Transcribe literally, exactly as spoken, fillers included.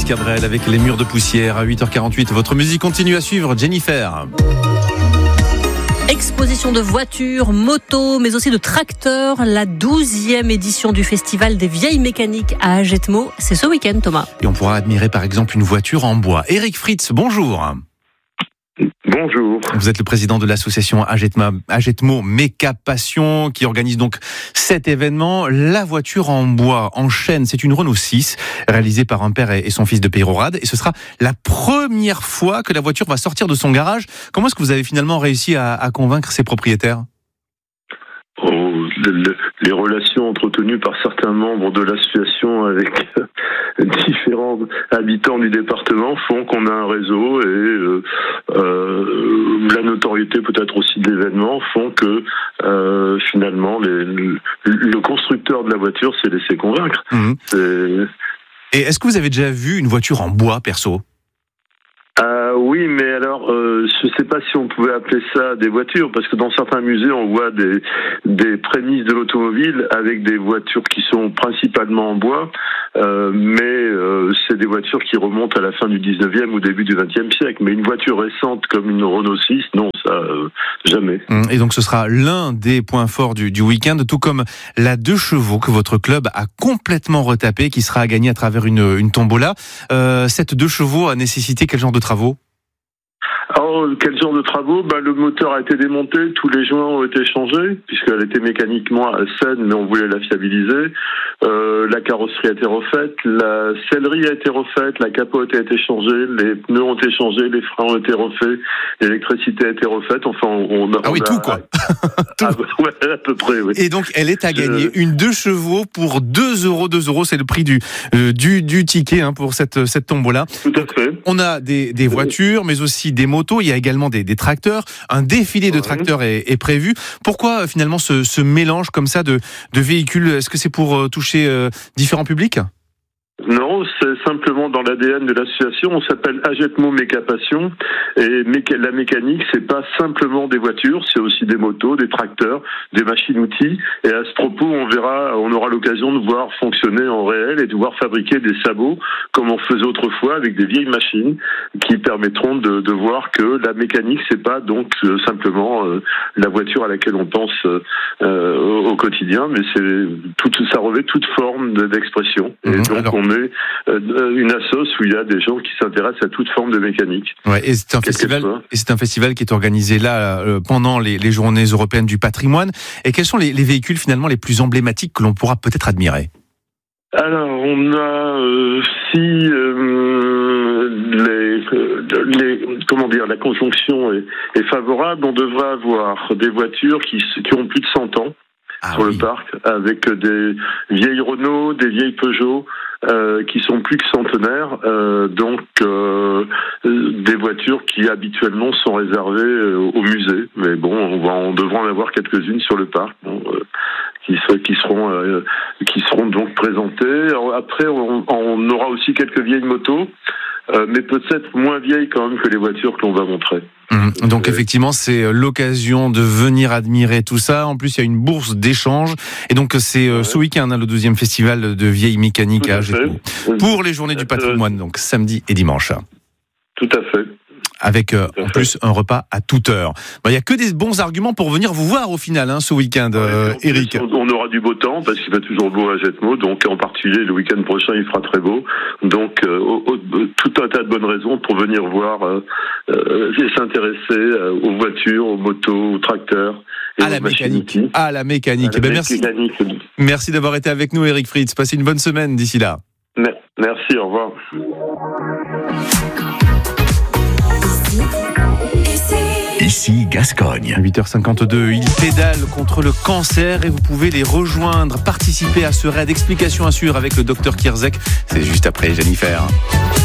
Cabrel avec Les Murs de Poussière à huit heures quarante-huit. Votre musique continue à suivre, Jennifer. Exposition de voitures, motos, mais aussi de tracteurs. La douzième édition du Festival des vieilles mécaniques à Agetmo. C'est ce week-end, Thomas. Et on pourra admirer par exemple une voiture en bois. Eric Fritz, bonjour. Bonjour. Vous êtes le président de l'association Agetmo, Agetmo Méca Passion qui organise donc cet événement. La voiture en bois, en chêne, c'est une Renault six réalisée par un père et son fils de Peyrorade. Et ce sera la première fois que la voiture va sortir de son garage. Comment est-ce que vous avez finalement réussi à, à convaincre ses propriétaires ? Oh, les, les relations entretenues par certains membres de l'association avec différents habitants du département font qu'on a un réseau et euh, euh, la notoriété peut-être aussi de l'événement font que euh, finalement les, le, le constructeur de la voiture s'est laissé convaincre. Mmh. C'est... Et est-ce que vous avez déjà vu une voiture en bois, perso ? Euh, oui, mais alors, euh, je ne sais pas si on pouvait appeler ça des voitures, parce que dans certains musées, on voit des, des prémices de l'automobile avec des voitures qui sont principalement en bois, euh, mais euh, c'est des voitures qui remontent à la fin du dix-neuvième ou début du vingtième siècle. Mais une voiture récente comme une Renault six, non, ça, euh, jamais. Et donc, ce sera l'un des points forts du, du week-end, tout comme la deux chevaux que votre club a complètement retapé, qui sera à gagner à travers une, une tombola. Euh, cette deux chevaux a nécessité quel genre de travaux ? Alors, quel genre de travaux ? Ben, le moteur a été démonté, tous les joints ont été changés, puisqu'elle était mécaniquement saine, mais on voulait la fiabiliser. Euh, la carrosserie a été refaite, la sellerie a été refaite, la capote a été changée, les pneus ont été changés, les freins ont été refaits, l'électricité a été refaite. Enfin, on, on ah oui, a... tout quoi. tout. Ah, ouais, à peu près, oui. Et donc, elle est à gagner. Je... Une deux chevaux pour deux euros. deux euros, c'est le prix du, euh, du, du ticket hein, pour cette, cette tombola. Tout à fait. On a des, des voitures, mais aussi des motos. Il y a également des, des tracteurs. Un défilé de ouais. tracteurs est, est prévu. Pourquoi finalement ce, ce mélange comme ça de, de véhicules ? Est-ce que c'est pour euh, toucher euh, différents publics ? Non, c'est simplement dans l'A D N de l'association. On s'appelle Agetmo Méca Passion et méca- la mécanique, c'est pas simplement des voitures, c'est aussi des motos, des tracteurs, des machines-outils. Et à ce propos, on verra, on aura l'occasion de voir fonctionner en réel et de voir fabriquer des sabots comme on faisait autrefois avec des vieilles machines qui permettront de, de voir que la mécanique, c'est pas donc euh, simplement euh, la voiture à laquelle on pense euh, au, au quotidien, mais c'est tout, ça revêt toute forme de, d'expression. Et mmh, donc alors... on une assoce où il y a des gens qui s'intéressent à toute forme de mécanique. Ouais, et c'est un festival, et c'est un festival qui est organisé là euh, pendant les, les Journées européennes du patrimoine. Et quels sont les, les véhicules finalement les plus emblématiques que l'on pourra peut-être admirer ? Alors, on a euh, si euh, les, les comment dire la conjonction est, est favorable, on devrait avoir des voitures qui, qui ont plus de cent ans. Ah, sur oui. le parc, avec des vieilles Renault, des vieilles Peugeot, euh, qui sont plus que centenaires, euh, donc euh, des voitures qui habituellement sont réservées euh, au musée. Mais bon, on, va, on devra en avoir quelques-unes sur le parc, bon, euh, qui, qui seront euh, qui seront donc présentées. Alors, après, on, on aura aussi quelques vieilles motos, euh, mais peut-être moins vieilles quand même que les voitures que l'on va montrer. Mmh. Donc effectivement, c'est l'occasion de venir admirer tout ça. En plus, il y a une bourse d'échange. Et donc, c'est ouais. ce week-end, hein, le douzième festival de vieilles mécaniques à Agetmo. Pour les Journées du patrimoine, donc samedi et dimanche. Tout à fait. Avec euh, en plus un repas à toute heure. Il bah, n'y a que des bons arguments pour venir vous voir au final, hein, ce week-end, euh, ouais, Eric. On aura du beau temps parce qu'il fait toujours beau à Agetmo, donc en particulier le week-end prochain il fera très beau. Donc euh, au, au, tout un tas de bonnes raisons pour venir voir euh, euh, et s'intéresser euh, aux voitures, aux motos, aux tracteurs. Et à, la mécanique. à la mécanique. À la mécanique. Ben, merci. Merci d'avoir été avec nous, Eric Fritz. Passez une bonne semaine d'ici là. Merci, au revoir. Ici Gascogne. huit heures cinquante-deux, ils pédalent contre le cancer et vous pouvez les rejoindre, participer à ce raid d'explication assure avec le docteur Kierzek. C'est juste après Jennifer.